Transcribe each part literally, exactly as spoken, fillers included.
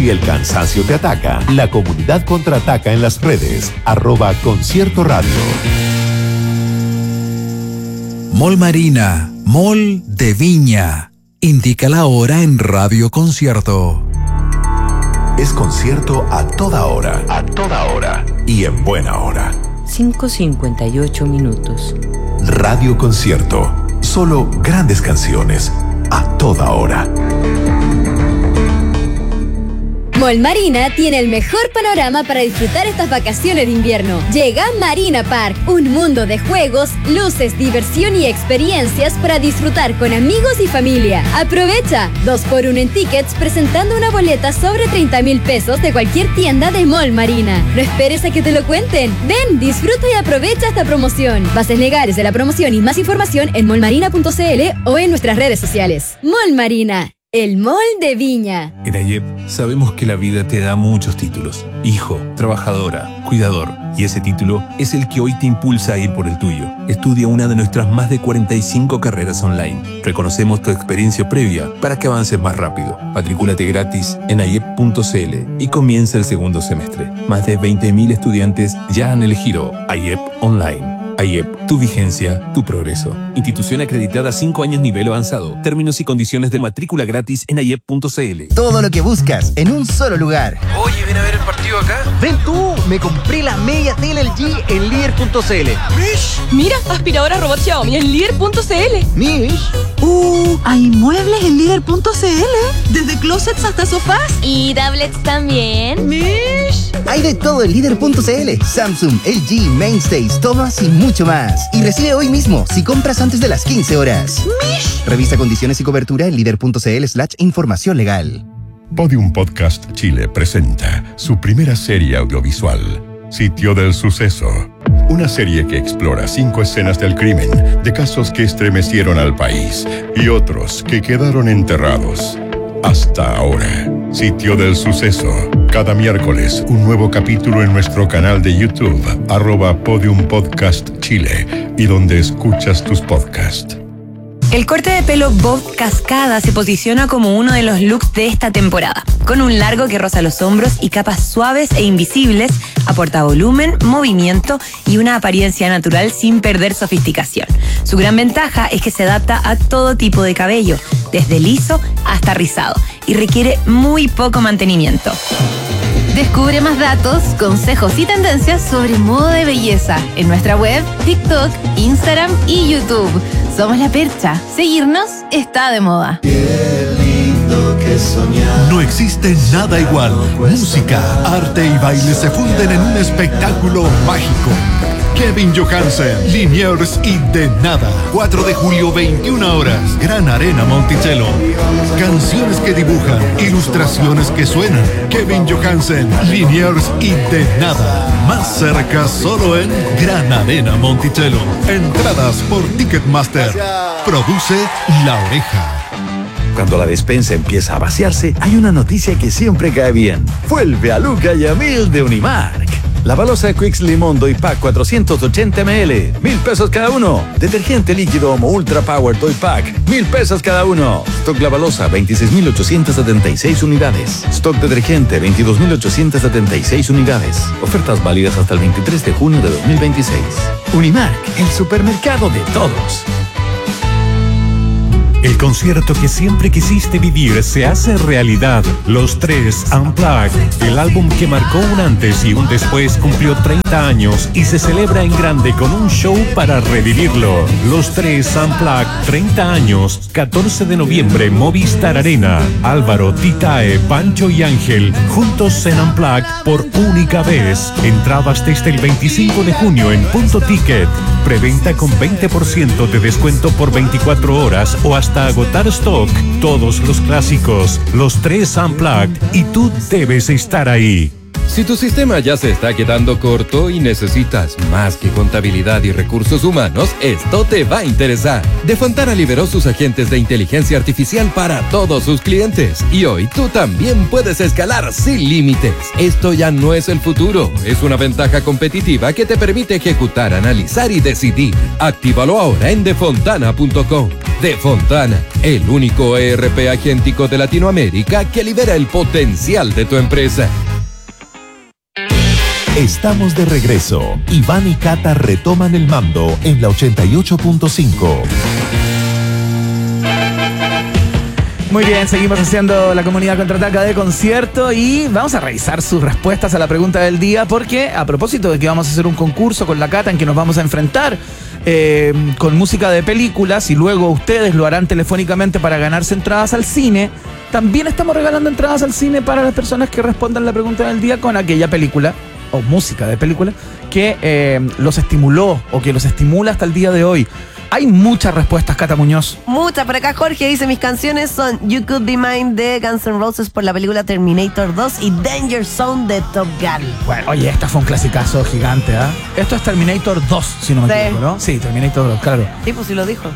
Si el cansancio te ataca, la comunidad contraataca en las redes, arroba Concierto Radio. Mall Marina, Mall de Viña. Indica la hora en Radio Concierto. Es concierto a toda hora, a toda hora y en buena hora. cinco cincuenta y ocho minutos. Radio Concierto. Solo grandes canciones a toda hora. Mall Marina tiene el mejor panorama para disfrutar estas vacaciones de invierno. Llega Marina Park, un mundo de juegos, luces, diversión y experiencias para disfrutar con amigos y familia. Aprovecha dos por uno en tickets presentando una boleta sobre treinta mil pesos de cualquier tienda de Mall Marina. No esperes a que te lo cuenten. Ven, disfruta y aprovecha esta promoción. Bases legales de la promoción y más información en mall marina punto c l o en nuestras redes sociales. Mall Marina, el mall de Viña. En AYEP sabemos que la vida te da muchos títulos. Hijo, trabajadora, cuidador. Y ese título es el que hoy te impulsa a ir por el tuyo. Estudia una de nuestras más de cuarenta y cinco carreras online. Reconocemos tu experiencia previa para que avances más rápido. Matricúlate gratis en ayep punto c l y comienza el segundo semestre. Más de veinte mil estudiantes ya han elegido AYEP Online. AYEP, tu vigencia, tu progreso. Institución acreditada cinco años nivel avanzado. Términos y condiciones de matrícula gratis en ayep punto c l. Todo lo que buscas en un solo lugar. Oye, ven a ver el partido acá. Ven tú, me compré la media tele L G en líder punto c l. Mish. Mira, aspiradora robot Xiaomi en líder punto c l. Mish. Uh, hay muebles en líder punto c l. Desde closets hasta sofás. Y tablets también. Mish. Hay de todo en líder punto c l. Samsung, L G, Mainstays, Thomas y mucho más. Y recibe hoy mismo si compras antes de las quince horas. Mish. Revisa condiciones y cobertura en líder punto c l slash información legal. Podium Podcast Chile presenta su primera serie audiovisual, Sitio del Suceso. Una serie que explora cinco escenas del crimen, de casos que estremecieron al país y otros que quedaron enterrados. Hasta ahora, Sitio del Suceso. Cada miércoles, un nuevo capítulo en nuestro canal de YouTube, arroba Podium Podcast Chile, y donde escuchas tus podcasts. El corte de pelo Bob Cascada se posiciona como uno de los looks de esta temporada. Con un largo que roza los hombros y capas suaves e invisibles, aporta volumen, movimiento y una apariencia natural sin perder sofisticación. Su gran ventaja es que se adapta a todo tipo de cabello, desde liso hasta rizado, y requiere muy poco mantenimiento. Descubre más datos, consejos y tendencias sobre moda de belleza en nuestra web, TikTok, Instagram y YouTube. Somos La Percha. Seguirnos está de moda. No existe nada igual. Música, arte y baile se funden en un espectáculo mágico. Kevin Johansen, Liniers y De Nada. cuatro de julio, veintiuna horas. Gran Arena Monticello. Canciones que dibujan, ilustraciones que suenan. Kevin Johansen, Liniers y De Nada. Más cerca solo en Gran Arena Monticello. Entradas por Ticketmaster. Produce La Oreja. Cuando la despensa empieza a vaciarse, hay una noticia que siempre cae bien. Vuelve a Luca y a Mil de Unimark. La balosa Quicks Limón Doy Pack cuatrocientos ochenta mililitros, mil pesos cada uno. Detergente líquido Homo Ultra Power Doy Pack, mil pesos cada uno. Stock La Balosa, veintiséis mil ochocientas setenta y seis unidades. Stock detergente, veintidós mil ochocientas setenta y seis unidades. Ofertas válidas hasta el veintitrés de junio de dos mil veintiséis. Unimark, el supermercado de todos. El concierto que siempre quisiste vivir se hace realidad. Los Tres Unplugged, el álbum que marcó un antes y un después, cumplió treinta años y se celebra en grande con un show para revivirlo. Los Tres Unplugged, treinta años, catorce de noviembre, Movistar Arena. Álvaro, Titae, Pancho y Ángel, juntos en Unplugged por única vez. Entradas desde el veinticinco de junio en Punto Ticket. Preventa con veinte por ciento de descuento por veinticuatro horas o hasta agotar stock. Todos los clásicos, los Tres Unplugged, y tú debes estar ahí. Si tu sistema ya se está quedando corto y necesitas más que contabilidad y recursos humanos, esto te va a interesar. Defontana liberó sus agentes de inteligencia artificial para todos sus clientes y hoy tú también puedes escalar sin límites. Esto ya no es el futuro, es una ventaja competitiva que te permite ejecutar, analizar y decidir. Actívalo ahora en defontana punto com. Defontana, el único E R P agéntico de Latinoamérica que libera el potencial de tu empresa. Estamos de regreso. Iván y Cata retoman el mando en la ochenta y ocho punto cinco. Muy bien, seguimos haciendo la comunidad contraataca de concierto y vamos a revisar sus respuestas a la pregunta del día porque a propósito de que vamos a hacer un concurso con la Cata en que nos vamos a enfrentar eh, con música de películas y luego ustedes lo harán telefónicamente para ganarse entradas al cine, también estamos regalando entradas al cine para las personas que respondan la pregunta del día con aquella película o música de película que eh, los estimuló o que los estimula hasta el día de hoy. Hay muchas respuestas, Cata Muñoz. Muchas. Por acá Jorge dice, mis canciones son You Could Be Mine de Guns N' Roses por la película Terminator dos y Danger Zone de Top Gun. Bueno, oye, esta fue un clasicazo gigante, ¿ah? ¿eh? Esto es Terminator dos, si no me sí. equivoco, ¿no? Sí, Terminator dos, claro. Sí, pues sí lo dijo.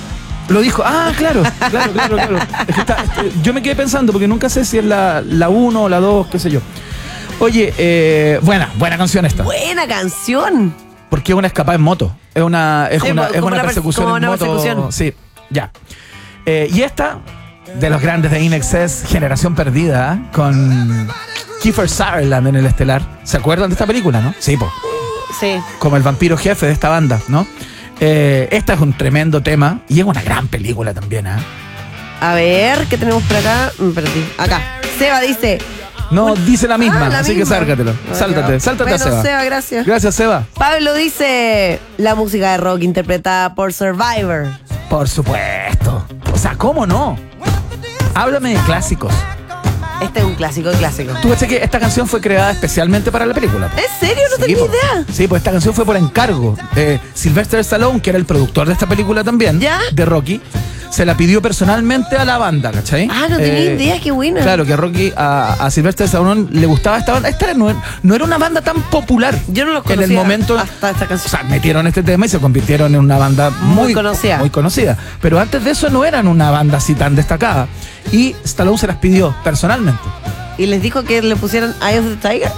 Lo dijo, ah, claro, claro, claro, claro. Es que está, este, yo me quedé pensando porque nunca sé si es la, la uno o la dos, qué sé yo. Oye, eh, buena, buena canción esta. Buena canción. Porque es una escapada en moto. Es una, es sí, una, es una persecución como en una moto. Persecución. Sí, ya. Eh, y esta, de los grandes de In Excess, Generación Perdida, ¿eh? Con Kiefer Sutherland en el estelar. ¿Se acuerdan de esta película, no? Sí, po. Sí. Como el vampiro jefe de esta banda, ¿no? Eh, esta es un tremendo tema y es una gran película también, ¿eh? A ver, ¿qué tenemos por acá? Me perdí. Acá. Seba dice... No, dice la misma, ah, la así misma. que sáltatelo. Sáltate, sáltate bueno, a Seba. Seba, gracias. Gracias, Seba. Pablo dice la música de rock interpretada por Survivor. Por supuesto. O sea, ¿cómo no? Háblame de clásicos. Este es un clásico de clásicos. Tú ves que esta canción fue creada especialmente para la película. ¿En serio? No sí, tenía po. idea. Sí, pues esta canción fue por encargo. Eh, Sylvester Stallone, que era el productor de esta película también, ¿ya? De Rocky, se la pidió personalmente a la banda, ¿cachai? Ah, no tenía eh, idea, qué buena. Claro, que a Rocky, a, a Sylvester Stallone le gustaba esta banda. Esta no, no era una banda tan popular. Yo no los conocía en el momento, hasta esta canción. O sea, metieron este tema y se convirtieron en una banda muy, muy conocida. Muy conocida. Pero antes de eso no eran una banda así tan destacada. Y Stallone se las pidió personalmente. ¿Y les dijo que le pusieran Eye of the Tiger?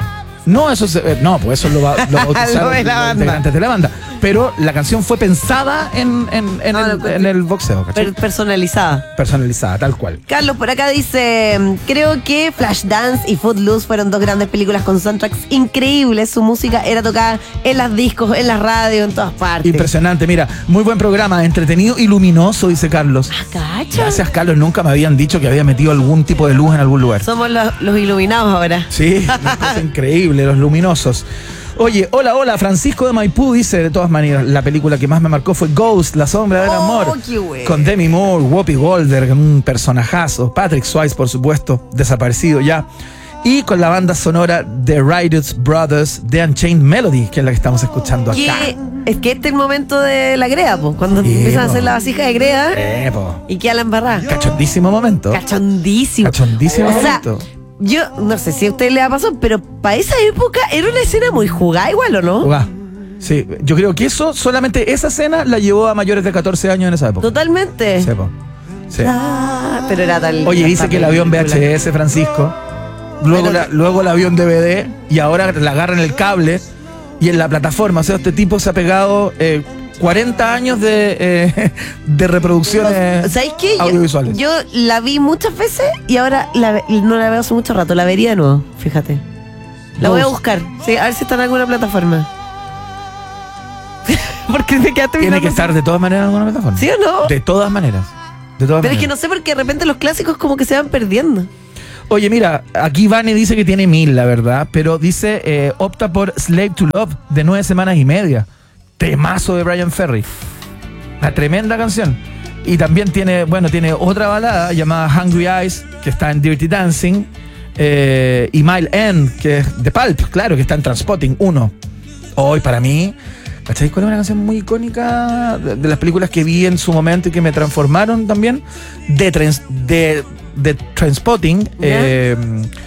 No, eso se, no, pues eso lo, va, lo bautizaron de la banda. Antes de la banda. Pero la canción fue pensada en, en, en, no, el, no, en el boxeo, ¿cachai? Personalizada. Personalizada, tal cual. Carlos por acá dice, creo que Flashdance y Footloose fueron dos grandes películas con soundtracks increíbles. Su música era tocada en las discos, en las radios, en todas partes. Impresionante, mira, muy buen programa, entretenido y luminoso, dice Carlos. Ah, cacha. Gracias, Carlos, nunca me habían dicho que había metido algún tipo de luz en algún lugar. Somos los, los iluminados ahora. Sí, una cosa increíble, los luminosos. Oye, hola, hola, Francisco de Maipú dice, de todas maneras, la película que más me marcó fue Ghost, La Sombra del oh, Amor. Qué bueno. Con Demi Moore, Whoopi Goldberg, un personajazo. Patrick Swayze, por supuesto, desaparecido ya. Y con la banda sonora de Righteous Brothers de Unchained Melody, que es la que estamos escuchando acá. ¿Qué? Es que este es el momento de la greda, po, cuando sí, empiezan po. a hacer la vasija de greda eh, po. y queda la embarrada. Cachondísimo momento. Cachondísimo. Cachondísimo o momento. Sea, yo no sé si a usted le ha pasado, pero para esa época era una escena muy jugada igual, ¿o no? Jugada. Sí, yo creo que eso, solamente esa escena la llevó a mayores de catorce años en esa época. Totalmente. Sí, po. Sí. Ah, pero era tal. Oye, dice que la vio en V H S, Francisco. Luego la, luego la vio en D V D y ahora la agarran el cable y en la plataforma. O sea, este tipo se ha pegado eh, cuarenta años de, eh, de reproducciones ¿sabéis qué? audiovisuales. Yo, yo la vi muchas veces y ahora la, no la veo hace mucho rato. La vería de nuevo, fíjate. La voy a buscar, sí, a ver si está en alguna plataforma. Porque me quedaste Tiene que estar de todas maneras en alguna plataforma. ¿Sí o no? De todas maneras. De todas Pero maneras. es que no sé por qué de repente los clásicos como que se van perdiendo. Oye, mira, aquí Vane dice que tiene mil, la verdad, pero dice, eh, opta por Slave to Love, de nueve semanas y media. Temazo de Brian Ferry. Una tremenda canción. Y también tiene, bueno, tiene otra balada llamada Hungry Eyes, que está en Dirty Dancing, eh, y Mile End, que es de Pulp, claro, que está en Transpotting uno. Hoy, para mí, ¿cachai? ¿Cuál es una canción muy icónica de, de las películas que vi en su momento y que me transformaron también? De, trans, de, de Transpotting, eh,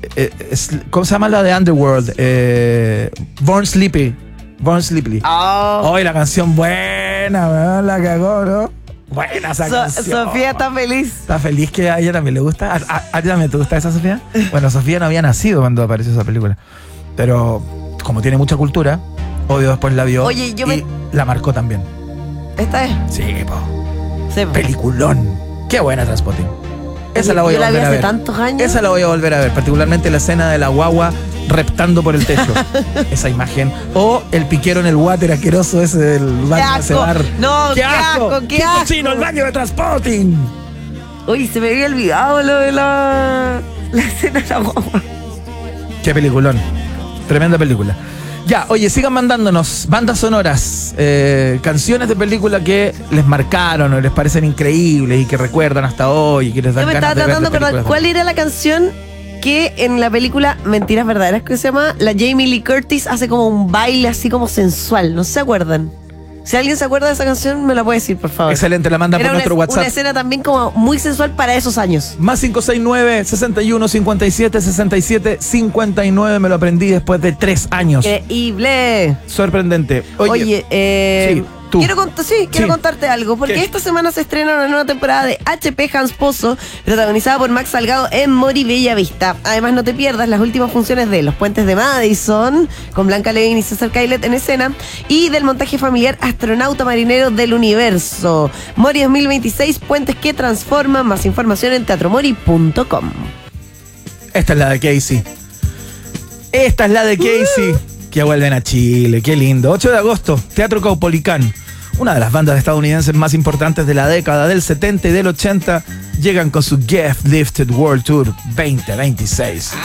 eh, es- ¿cómo se llama la de Underworld? Eh, Born Sleepy. Born Sleepy. Oh. Hoy la canción buena, weón, la cagó, ¿no? Buena esa So- canción. Sofía está feliz. Está feliz que a ella también le gusta. ¿A, a, a ti también te gusta esa Sofía? Bueno, Sofía no había nacido cuando apareció esa película. Pero como tiene mucha cultura, obvio después la vio Oye, yo y me- la marcó también. ¿Esta es? Sí, po. Sí, po. Peliculón. Qué buena Transpotting. Esa Yo- la voy yo a la vi volver a hace ver. tantos años. Esa la voy a volver a ver, particularmente la escena de la guagua reptando por el techo. Esa imagen. O el piquero en el water asqueroso ese del baño de ese asco! bar. No, qué asco, qué asco. cochino, el baño de Transpotting! Uy, se me había olvidado lo de la, la escena de la guagua. Qué peliculón. Tremenda película. Ya, oye, sigan mandándonos bandas sonoras, eh, canciones de película que les marcaron o les parecen increíbles y que recuerdan hasta hoy y que les dan Yo me ganas estaba de ver tratando de de acordar películas. cuál era la canción que en la película Mentiras Verdaderas, que se llama, la Jamie Lee Curtis hace como un baile así como sensual. ¿No se acuerdan? Si alguien se acuerda de esa canción, me la puede decir, por favor. Excelente, la manda por Era una, nuestro WhatsApp. una escena también como muy sensual para esos años. Más cinco seis nueve, sesenta y uno, cincuenta y siete, sesenta y siete, cincuenta y nueve. Me lo aprendí después de tres años. Increíble. Sorprendente. Oye, Oye, eh, sí, tú. Quiero, cont- sí, quiero Sí. contarte algo, porque ¿Qué? esta semana se estrena una nueva temporada de H P Hans Pozo, protagonizada por Max Salgado en Mori Bella Vista. Además, no te pierdas las últimas funciones de Los Puentes de Madison, con Blanca Levin y César Kailet en escena, y del montaje familiar Astronauta Marinero del Universo. Mori dos mil veintiséis, puentes que transforman. Más información en teatromori punto com. esta es la de Casey. Esta es la de Casey. Que vuelven a Chile, qué lindo. ocho de agosto, Teatro Caupolicán. Una de las bandas estadounidenses más importantes de la década del setenta y del ochenta llegan con su Get Lifted World Tour veinte veintiséis.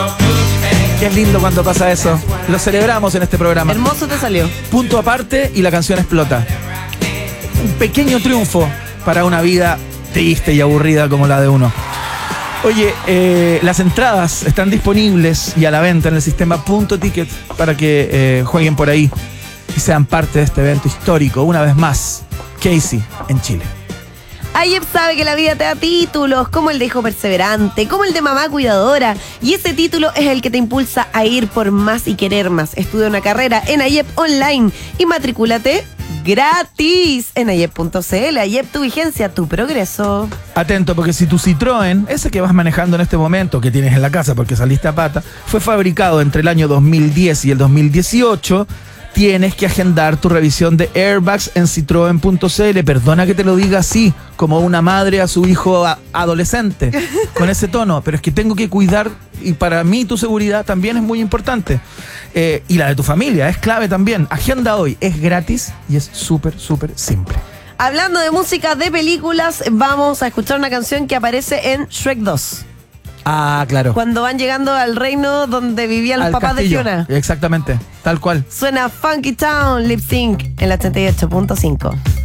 Qué lindo cuando pasa eso. Lo celebramos en este programa. Hermoso te salió. Punto aparte y la canción explota. Un pequeño triunfo para una vida triste y aburrida como la de uno. Oye, eh, las entradas están disponibles y a la venta en el sistema Punto Ticket para que eh, jueguen por ahí y sean parte de este evento histórico. Una vez más, Casey en Chile. Ayep sabe que la vida te da títulos, como el de hijo perseverante, como el de mamá cuidadora, y ese título es el que te impulsa a ir por más y querer más. Estudia una carrera en Ayep Online y matricúlate gratis en ayep punto cl. Ayep, tu vigencia, tu progreso. Atento, porque si tu Citroën, ese que vas manejando en este momento, que tienes en la casa porque saliste a pata, fue fabricado entre el año dos mil diez y el dos mil dieciocho, tienes que agendar tu revisión de airbags en citroen punto cl. Perdona que te lo diga así, como una madre a su hijo a- adolescente, con ese tono, pero es que tengo que cuidar, y para mí tu seguridad también es muy importante. Eh, y la de tu familia es clave también. Agenda hoy, es gratis y es súper, súper simple. Hablando de música de películas, vamos a escuchar una canción que aparece en Shrek dos. Ah, claro. Cuando van llegando al reino donde vivían los Al papás castillo. de Fiona. Exactamente, tal cual. Suena Funky Town, Lip Sync en la ochenta y ocho punto cinco.